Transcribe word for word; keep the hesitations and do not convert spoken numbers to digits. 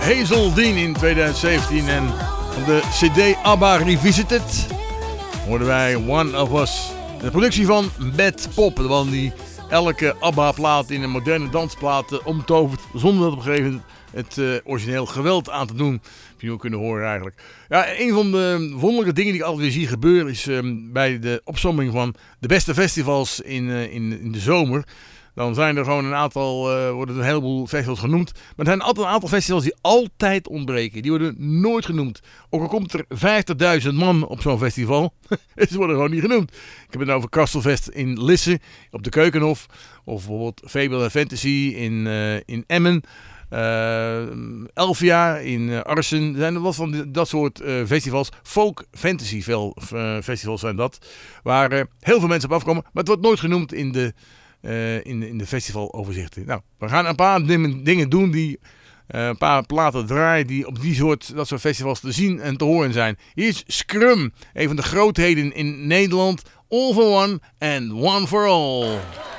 Hazel Dean in tweeduizend zeventien. En op de cd ABBA Revisited hoorden wij One of Us. De productie van Bad Pop, de man die elke ABBA-plaat in een moderne dansplaat omtovert, zonder dat op een gegeven moment het uh, origineel geweld aan te doen. Heb je ook kunnen horen eigenlijk. Ja, een van de wonderlijke dingen die ik altijd weer zie gebeuren is um, bij de opsomming van de beste festivals in, uh, in, in de zomer. Dan zijn er gewoon een aantal, uh, worden er een heleboel festivals genoemd. Maar er zijn altijd een aantal festivals die altijd ontbreken. Die worden nooit genoemd. Ook al komt er vijftigduizend man op zo'n festival. Ze worden gewoon niet genoemd. Ik heb het over Castlefest in Lisse, op de Keukenhof. Of bijvoorbeeld Fable and Fantasy in, uh, in Emmen. Uh, Elfia in uh, Arsen. Er zijn er wat van die, dat soort uh, festivals. Folk Fantasy veel, uh, festivals zijn dat. Waar uh, heel veel mensen op afkomen. Maar het wordt nooit genoemd in de... Uh, in, in de festivaloverzichten. Nou, we gaan een paar dingen, dingen doen die uh, een paar platen draaien die op die soort, dat soort festivals te zien en te horen zijn. Hier is Scrum, een van de grootheden in Nederland. All for One and One for All.